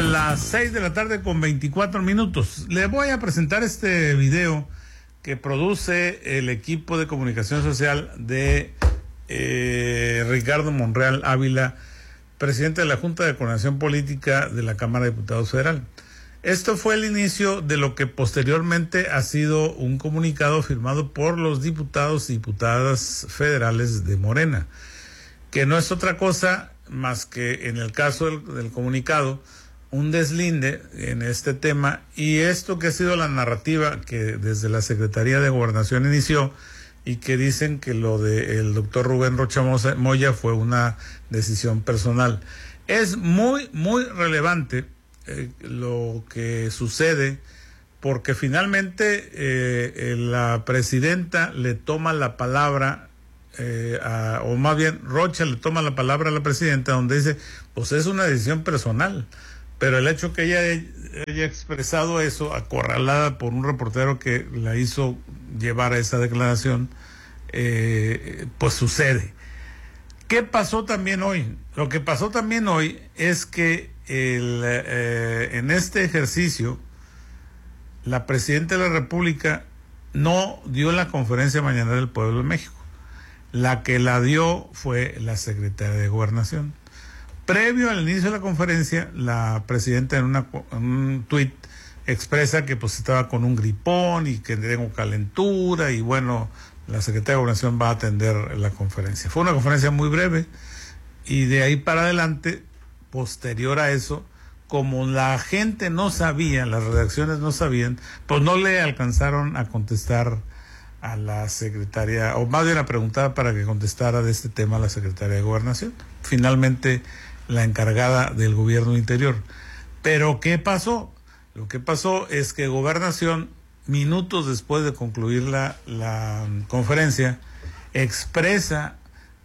las 6 de la tarde con 24 minutos. Le voy a presentar este video que produce el equipo de comunicación social de Ricardo Monreal Ávila, presidente de la Junta de Coordinación Política de la Cámara de Diputados Federal. Esto fue el inicio de lo que posteriormente ha sido un comunicado firmado por los diputados y diputadas federales de Morena, que no es otra cosa más que, en el caso del comunicado, un deslinde en este tema, y esto que ha sido la narrativa que desde la Secretaría de Gobernación inició, y que dicen que lo del doctor Rubén Rocha Moya fue una decisión personal. Es muy, muy relevante lo que sucede, porque finalmente la presidenta le toma la palabra, o más bien Rocha le toma la palabra a la presidenta, donde dice, pues es una decisión personal, pero el hecho que ella haya expresado eso, acorralada por un reportero que la hizo llevar a esa declaración, pues sucede. ¿Qué pasó también hoy? Lo que pasó también hoy es que en este ejercicio la presidenta de la República no dio la conferencia mañanera del Pueblo de México. La que la dio fue la secretaria de Gobernación. Previo al inicio de la conferencia, la presidenta en un tuit expresa que pues estaba con un gripón y que tengo calentura, y bueno, la secretaria de Gobernación va a atender la conferencia. Fue una conferencia muy breve, y de ahí para adelante, posterior a eso, como la gente no sabía, las redacciones no sabían, pues no le alcanzaron a contestar a la secretaria, o más bien a preguntar para que contestara de este tema a la secretaria de Gobernación. Finalmente, la encargada del gobierno interior. Pero ¿qué pasó? Lo que pasó es que Gobernación, minutos después de concluir la conferencia, expresa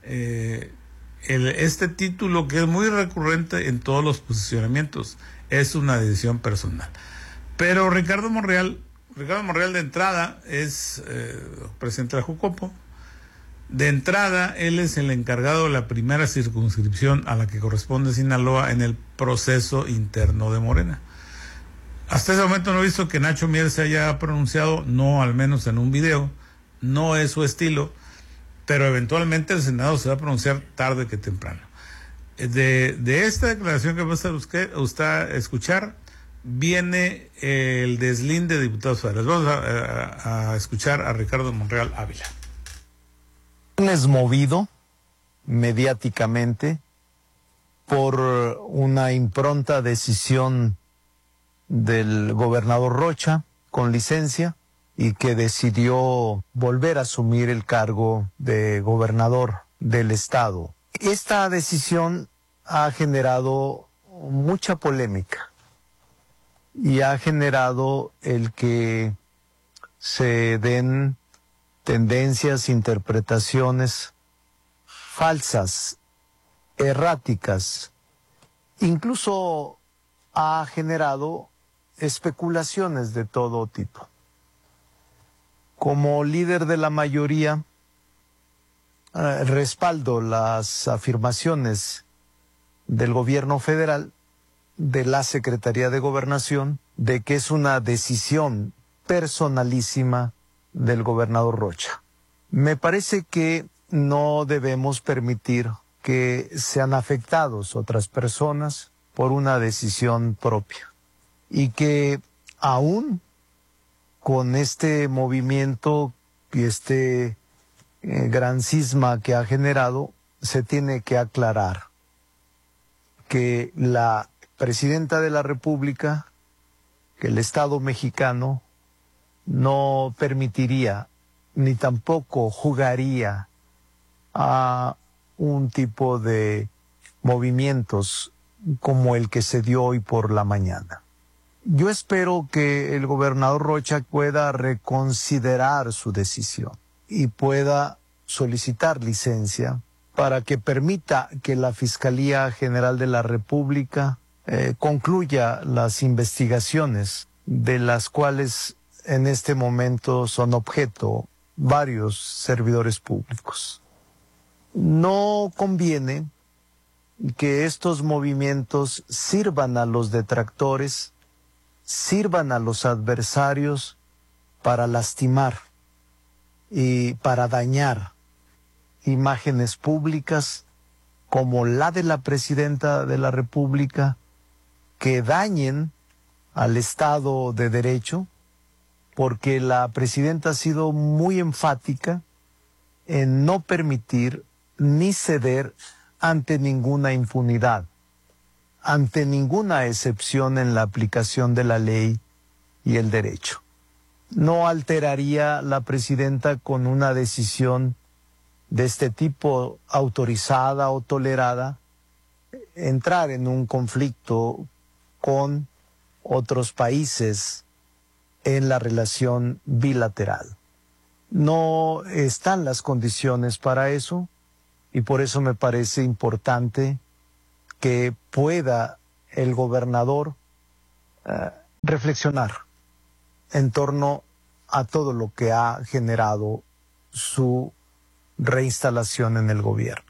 este título que es muy recurrente en todos los posicionamientos: es una decisión personal. Pero Ricardo Monreal de entrada es presidente de la Jucopo. De entrada, él es el encargado de la primera circunscripción a la que corresponde Sinaloa en el proceso interno de Morena. Hasta ese momento no he visto que Nacho Mier se haya pronunciado, no, al menos en un video, no es su estilo, pero eventualmente el Senado se va a pronunciar tarde que temprano. De esta declaración que va a usted escuchar, viene el deslinde de diputados federales. Vamos a escuchar a Ricardo Monreal Ávila. Es movido mediáticamente por una impronta decisión del gobernador Rocha, con licencia, y que decidió volver a asumir el cargo de gobernador del estado. Esta decisión ha generado mucha polémica y ha generado el que se den tendencias, interpretaciones falsas, erráticas. Incluso ha generado especulaciones de todo tipo. Como líder de la mayoría, respaldo las afirmaciones del gobierno federal, de la Secretaría de Gobernación, de que es una decisión personalísima del gobernador Rocha. Me parece que no debemos permitir que sean afectados otras personas por una decisión propia, y que aún con este movimiento y este gran cisma que ha generado, se tiene que aclarar que la presidenta de la República, que el Estado mexicano no permitiría ni tampoco jugaría a un tipo de movimientos como el que se dio hoy por la mañana. Yo espero que el gobernador Rocha pueda reconsiderar su decisión y pueda solicitar licencia para que permita que la Fiscalía General de la República concluya las investigaciones de las cuales en este momento son objeto varios servidores públicos. No conviene que estos movimientos sirvan a los detractores, sirvan a los adversarios para lastimar y para dañar imágenes públicas como la de la presidenta de la República, que dañen al Estado de Derecho, porque la presidenta ha sido muy enfática en no permitir ni ceder ante ninguna impunidad, ante ninguna excepción en la aplicación de la ley y el derecho. No alteraría la presidenta con una decisión de este tipo, autorizada o tolerada, entrar en un conflicto con otros países en la relación bilateral. No están las condiciones para eso, y por eso me parece importante que pueda el gobernador reflexionar en torno a todo lo que ha generado su reinstalación en el gobierno.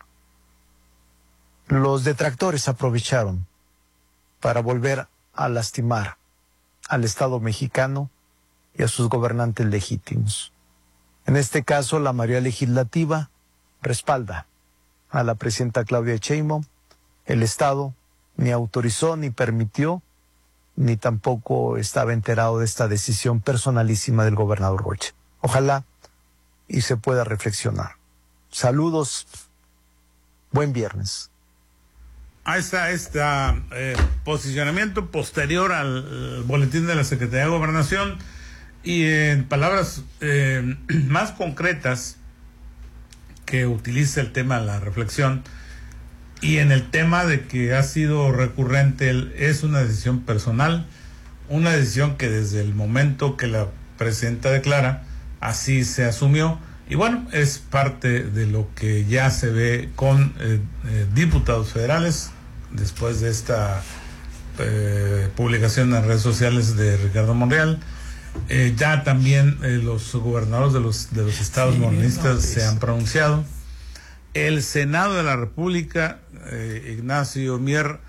Los detractores aprovecharon para volver a lastimar al Estado mexicano y a sus gobernantes legítimos. En este caso, la mayoría legislativa respalda a la presidenta Claudia Sheinbaum. El Estado ni autorizó, ni permitió, ni tampoco estaba enterado de esta decisión personalísima del gobernador Rocha. Ojalá y se pueda reflexionar. Saludos, buen viernes. Ahí está posicionamiento posterior al boletín de la Secretaría de Gobernación, y en palabras más concretas que utiliza el tema de la reflexión, y en el tema de que ha sido recurrente, es una decisión personal, una decisión que desde el momento que la presidenta declara, así se asumió. Y bueno, es parte de lo que ya se ve con diputados federales después de esta publicación en redes sociales de Ricardo Monreal. Ya también los gobernadores de los estados morenistas se han pronunciado. El Senado de la República, Ignacio Mier,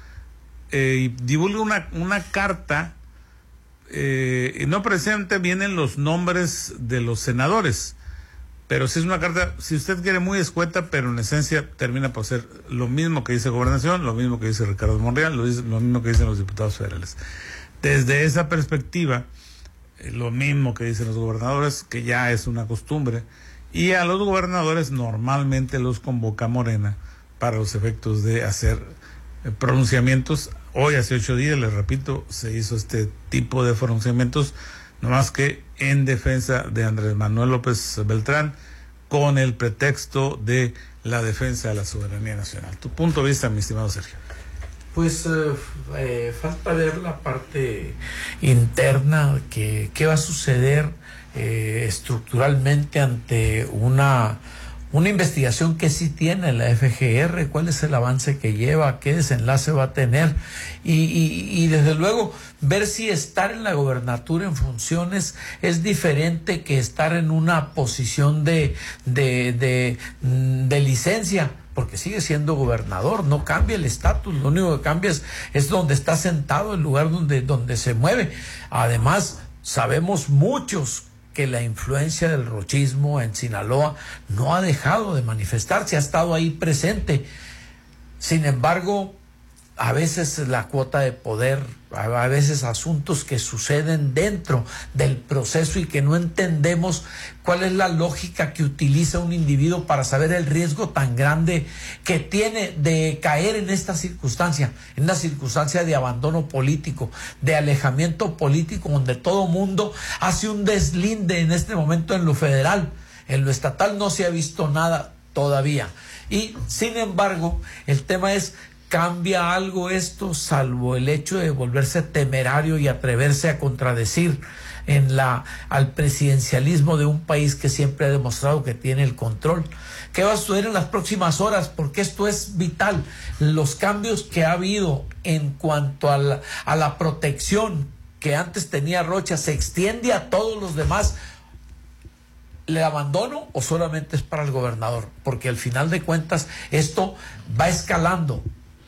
divulga una carta, y no precisamente vienen los nombres de los senadores, pero sí es una carta, si usted quiere, muy escueta, pero en esencia termina por ser lo mismo que dice Gobernación, lo mismo que dice Ricardo Monreal, lo mismo que dicen los diputados federales. Desde esa perspectiva, lo mismo que dicen los gobernadores, que ya es una costumbre, y a los gobernadores normalmente los convoca Morena para los efectos de hacer pronunciamientos. Hoy, hace 8 días, les repito, se hizo este tipo de pronunciamientos, no más que en defensa de Andrés Manuel López Beltrán, con el pretexto de la defensa de la soberanía nacional. Tu punto de vista, mi estimado Sergio. Pues falta ver la parte interna, qué va a suceder estructuralmente ante una investigación que sí tiene la FGR, cuál es el avance que lleva, qué desenlace va a tener, y desde luego ver si estar en la gobernatura en funciones es diferente que estar en una posición de licencia, porque sigue siendo gobernador, no cambia el estatus, lo único que cambia es donde está sentado, el lugar donde se mueve. Además, sabemos muchos que la influencia del rochismo en Sinaloa no ha dejado de manifestarse, ha estado ahí presente. Sin embargo, a veces la cuota de poder, a veces asuntos que suceden dentro del proceso y que no entendemos cuál es la lógica que utiliza un individuo para saber el riesgo tan grande que tiene de caer en esta circunstancia, en una circunstancia de abandono político, de alejamiento político, donde todo mundo hace un deslinde en este momento en lo federal. En lo estatal no se ha visto nada todavía. Y sin embargo, el tema es: ¿cambia algo esto, salvo el hecho de volverse temerario y atreverse a contradecir al presidencialismo de un país que siempre ha demostrado que tiene el control? ¿Qué va a suceder en las próximas horas? Porque esto es vital. Los cambios que ha habido en cuanto a la protección que antes tenía Rocha, ¿se extiende a todos los demás? ¿Le abandono o solamente es para el gobernador? Porque al final de cuentas esto va escalando.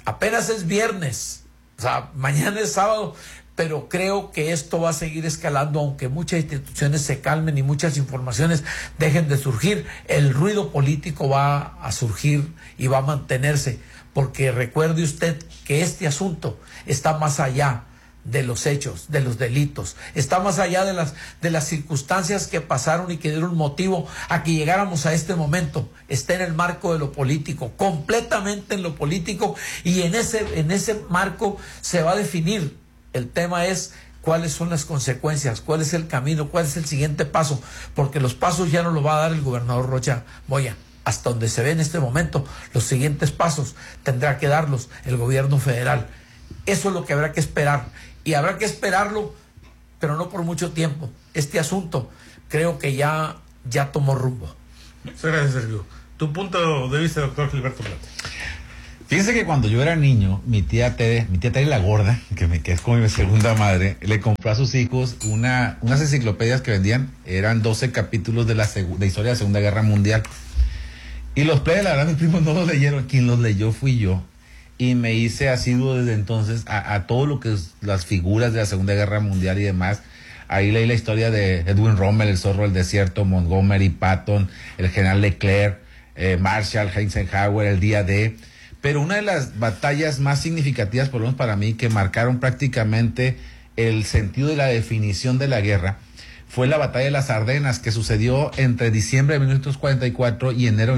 Apenas es viernes, o sea, mañana es sábado, pero creo que esto va a seguir escalando, aunque muchas instituciones se calmen y muchas informaciones dejen de surgir. El ruido político va a surgir y va a mantenerse, porque recuerde usted que este asunto está más allá de los hechos, de los delitos, está más allá de las circunstancias que pasaron y que dieron motivo a que llegáramos a este momento. Está en el marco de lo político, completamente en lo político, y en ese marco se va a definir. El tema es cuáles son las consecuencias, cuál es el camino, cuál es el siguiente paso, porque los pasos ya no los va a dar el gobernador Rocha Moya. Hasta donde se ve en este momento, los siguientes pasos tendrá que darlos el gobierno federal. Eso es lo que habrá que esperar, y habrá que esperarlo, pero no por mucho tiempo. Este asunto creo que ya tomó rumbo. Muchas gracias, Sergio. Tu punto de vista, doctor Gilberto Plata. Fíjense que cuando yo era niño, mi tía Tere la gorda, que es como mi segunda madre, le compró a sus hijos unas enciclopedias que vendían, eran 12 capítulos de historia de la Segunda Guerra Mundial. Y los plebes, la verdad, mis primos no los leyeron, quien los leyó fui yo. Y me hice asiduo desde entonces a todo lo que es las figuras de la Segunda Guerra Mundial y demás. Ahí leí la historia de Edwin Rommel, el zorro del desierto, Montgomery, Patton, el general Leclerc, Marshall, Eisenhower, el día D. Pero una de las batallas más significativas, por lo menos para mí, que marcaron prácticamente el sentido de la definición de la guerra, fue la batalla de las Ardenas, que sucedió entre diciembre de 1944 y enero de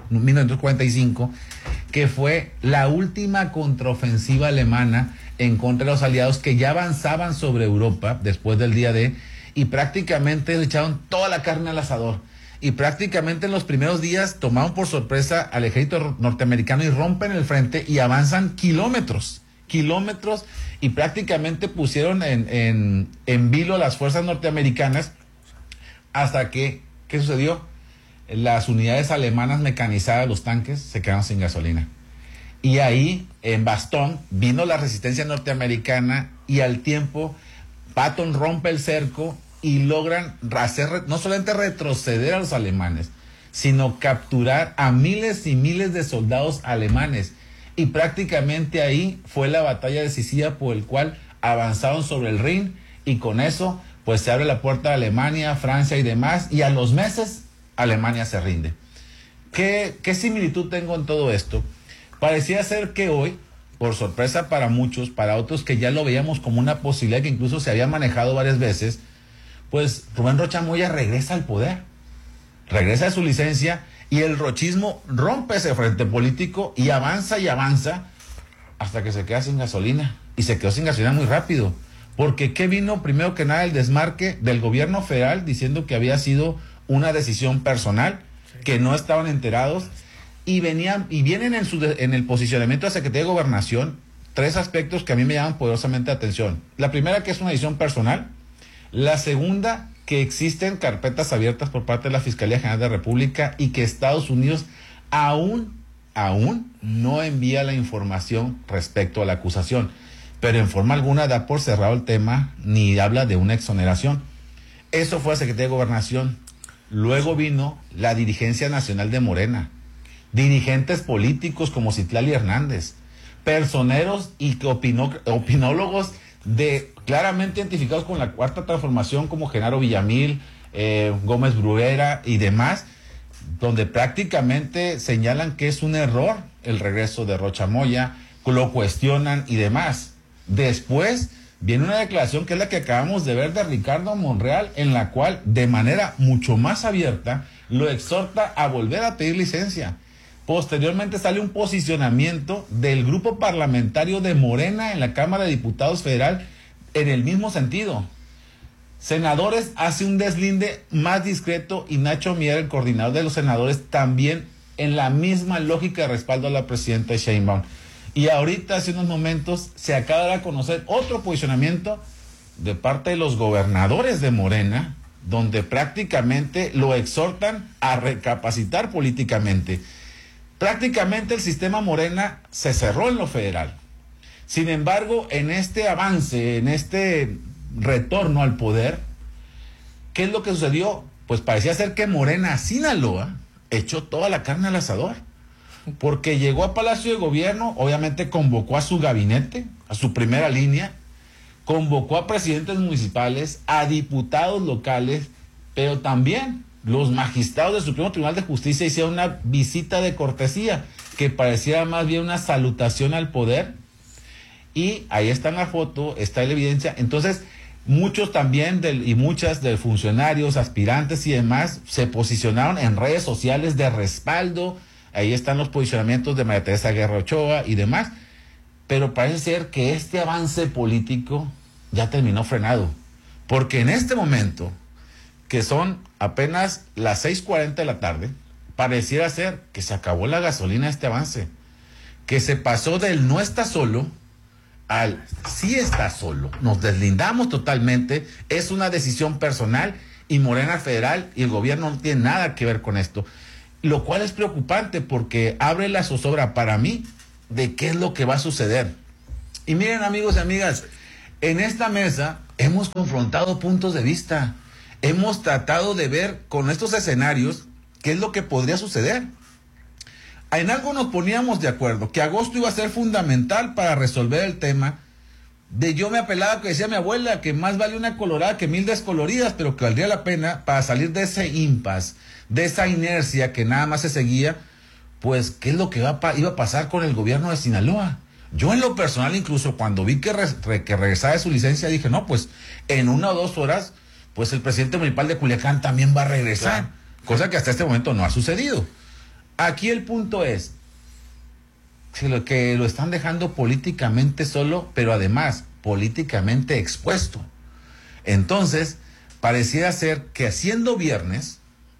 1945, que fue la última contraofensiva alemana en contra de los aliados que ya avanzaban sobre Europa después del día D, y prácticamente echaron toda la carne al asador. Y prácticamente en los primeros días tomaron por sorpresa al ejército norteamericano y rompen el frente y avanzan kilómetros, y prácticamente pusieron en vilo a las fuerzas norteamericanas hasta que, ¿qué sucedió? Las unidades alemanas mecanizadas, los tanques, se quedaron sin gasolina. Y ahí, en Bastogne, vino la resistencia norteamericana, y al tiempo Patton rompe el cerco y logran hacer, no solamente retroceder a los alemanes, sino capturar a miles y miles de soldados alemanes. Y prácticamente ahí fue la batalla decisiva por el cual avanzaron sobre el Rin, y con eso pues se abre la puerta a Alemania, Francia y demás, y a los meses Alemania se rinde. ¿Qué similitud tengo en todo esto? Parecía ser que hoy, por sorpresa para muchos, para otros que ya lo veíamos como una posibilidad que incluso se había manejado varias veces, pues Rubén Rocha Moya regresa al poder, regresa de su licencia, y el rochismo rompe ese frente político y avanza hasta que se queda sin gasolina. Y se quedó sin gasolina muy rápido. Porque ¿qué vino? Primero que nada, el desmarque del gobierno federal diciendo que había sido una decisión personal, que no estaban enterados. Y vienen en el posicionamiento de la Secretaría de Gobernación 3 aspectos que a mí me llaman poderosamente la atención. La primera, que es una decisión personal. La segunda, que existen carpetas abiertas por parte de la Fiscalía General de la República, y que Estados Unidos aún no envía la información respecto a la acusación, pero en forma alguna da por cerrado el tema ni habla de una exoneración. Eso fue la Secretaría de Gobernación. Luego vino la dirigencia nacional de Morena, dirigentes políticos como Citlali Hernández, personeros y opinólogos claramente identificados con la Cuarta Transformación, como Genaro Villamil, Gómez Bruguera y demás, donde prácticamente señalan que es un error el regreso de Rocha Moya, lo cuestionan y demás. Después viene una declaración que es la que acabamos de ver de Ricardo Monreal, en la cual de manera mucho más abierta lo exhorta a volver a pedir licencia. Posteriormente sale un posicionamiento del grupo parlamentario de Morena en la Cámara de Diputados Federal en el mismo sentido. Senadores hace un deslinde más discreto, y Nacho Mier, el coordinador de los senadores, también en la misma lógica de respaldo a la presidenta Sheinbaum. Y ahorita, hace unos momentos, se acaba de dar a conocer otro posicionamiento de parte de los gobernadores de Morena, donde prácticamente lo exhortan a recapacitar políticamente. Prácticamente el sistema Morena se cerró en lo federal. Sin embargo, en este avance, en este retorno al poder, ¿qué es lo que sucedió? Pues parecía ser que Morena, Sinaloa, echó toda la carne al asador. porque llegó a Palacio de Gobierno, obviamente convocó a su gabinete, a su primera línea, convocó a presidentes municipales, a diputados locales, pero también los magistrados del Supremo Tribunal de Justicia hicieron una visita de cortesía que pareciera más bien una salutación al poder, y ahí está en la foto, está la evidencia. Entonces muchos también y muchas de funcionarios, aspirantes y demás se posicionaron en redes sociales de respaldo. Ahí están los posicionamientos de María Teresa Guerra Ochoa y demás, pero parece ser que este avance político ya terminó frenado, porque en este momento, que son apenas las 6:40 de la tarde, pareciera ser que se acabó la gasolina de este avance, que se pasó del no está solo al sí está solo. Nos deslindamos totalmente, es una decisión personal, y Morena Federal y el gobierno no tienen nada que ver con esto, lo cual es preocupante porque abre la zozobra para mí de qué es lo que va a suceder. Y miren, amigos y amigas, en esta mesa hemos confrontado puntos de vista, hemos tratado de ver con estos escenarios qué es lo que podría suceder. En algo nos poníamos de acuerdo, que agosto iba a ser fundamental para resolver el tema. Yo me apelaba, que decía mi abuela, que más vale una colorada que 1000 descoloridas, pero que valdría la pena para salir de ese impasse, de esa inercia que nada más se seguía. Pues, ¿qué es lo que iba a pasar con el gobierno de Sinaloa? Yo en lo personal, incluso cuando vi que regresaba de su licencia, dije, no, pues en 1 o 2 horas, pues el presidente municipal de Culiacán también va a regresar, claro. Cosa que hasta este momento no ha sucedido. Aquí el punto es que lo están dejando políticamente solo, pero además políticamente expuesto. Entonces, pareciera ser que siendo viernes,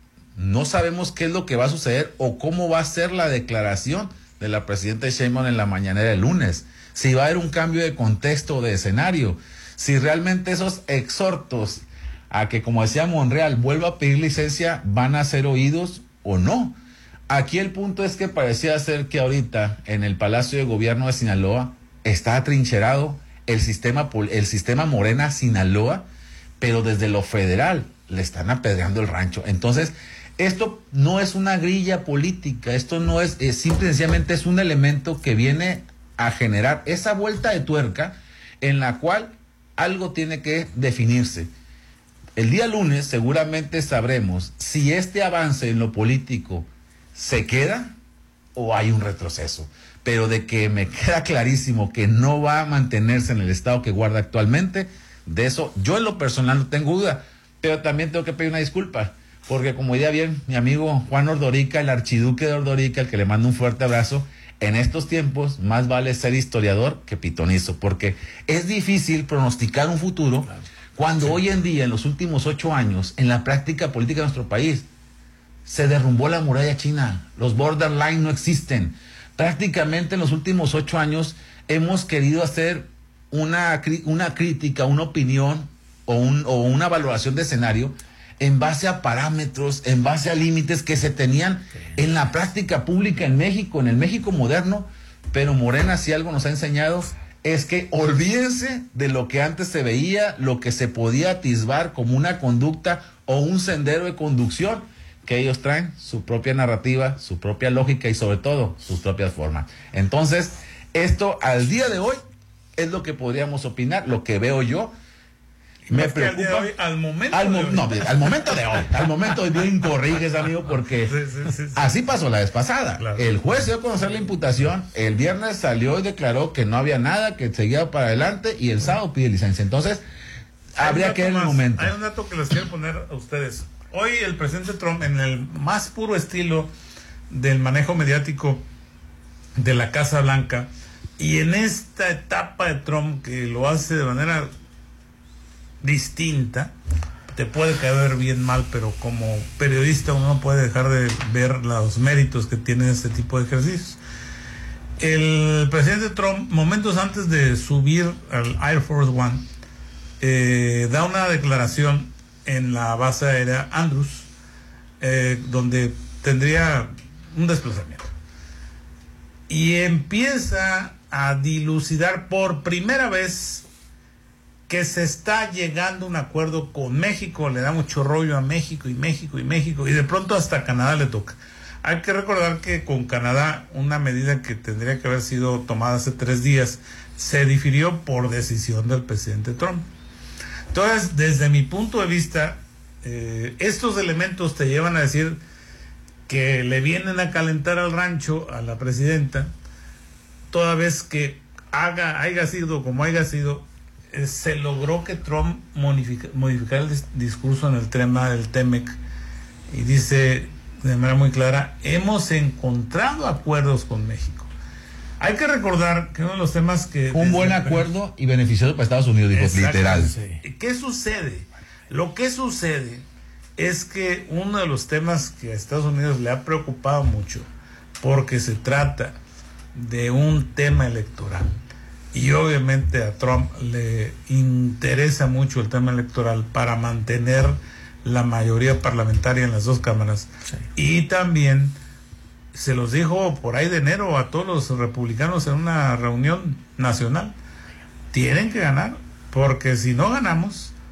no sabemos qué es lo que va a suceder o cómo va a ser la declaración de la presidenta Sheinbaum en la mañanera del lunes. Si va a haber un cambio de contexto o de escenario. Si realmente esos exhortos a que, como decía Monreal, vuelva a pedir licencia, van a ser oídos o no. Aquí el punto es que parecía ser que ahorita en el Palacio de Gobierno de Sinaloa está atrincherado el sistema Morena Sinaloa, pero desde lo federal le están apedreando el rancho. Entonces, esto no es una grilla política, esto no es simple y sencillamente es un elemento que viene a generar esa vuelta de tuerca en la cual algo tiene que definirse. El día lunes seguramente sabremos si este avance en lo político se queda o hay un retroceso, pero de que me queda clarísimo que no va a mantenerse en el estado que guarda actualmente, de eso yo en lo personal no tengo duda, pero también tengo que pedir una disculpa, porque como diría bien mi amigo Juan Ordorica, el archiduque de Ordorica, al que le mando un fuerte abrazo, en estos tiempos más vale ser historiador que pitonizo, porque es difícil pronosticar un futuro cuando hoy en día, en los últimos 8 años, en la práctica política de nuestro país, se derrumbó la muralla china, los borderline no existen. Prácticamente en los últimos 8 años hemos querido hacer una crítica, una opinión o una valoración de escenario en base a parámetros, en base a límites que se tenían en la práctica pública en México, en el México moderno, pero Morena, si algo nos ha enseñado, es que olvídense de lo que antes se veía, lo que se podía atisbar como una conducta o un sendero de conducción, que ellos traen su propia narrativa, su propia lógica y sobre todo sus propias formas. Entonces, esto al día de hoy es lo que podríamos opinar, lo que veo yo. Me preocupa al momento de hoy, bien corriges, amigo, porque sí. Así pasó la vez pasada. Claro. El juez dio a conocer la imputación, el viernes salió y declaró que no había nada, que seguía para adelante, y el sábado pide licencia. Entonces, habría que ver el momento. Hay un dato que les quiero poner a ustedes. Hoy el presidente Trump, en el más puro estilo del manejo mediático de la Casa Blanca, y en esta etapa de Trump que lo hace de manera distinta, te puede caer bien mal, pero como periodista uno no puede dejar de ver los méritos que tiene este tipo de ejercicios. El presidente Trump, momentos antes de subir al Air Force One, da una declaración en la base aérea Andrews, donde tendría un desplazamiento, y empieza a dilucidar por primera vez que se está llegando a un acuerdo con México. Le da mucho rollo a México y de pronto hasta Canadá le toca. Hay que recordar que con Canadá, una medida que tendría que haber sido tomada hace 3 días, se difirió por decisión del presidente Trump. Entonces, desde mi punto de vista, estos elementos te llevan a decir que le vienen a calentar al rancho a la presidenta, toda vez que haya sido como haya sido, se logró que Trump modificara el discurso en el tema del TEMEC, y dice de manera muy clara: hemos encontrado acuerdos con México. Hay que recordar que uno de los temas que... Un buen acuerdo y beneficioso para Estados Unidos, dijo, literal. Sí. ¿Qué sucede? Lo que sucede es que uno de los temas que a Estados Unidos le ha preocupado mucho, porque se trata de un tema electoral, y obviamente a Trump le interesa mucho el tema electoral para mantener la mayoría parlamentaria en las 2 cámaras. Sí. Y también se los dijo por ahí de enero a todos los republicanos en una reunión nacional: tienen que ganar, porque si no ganamos,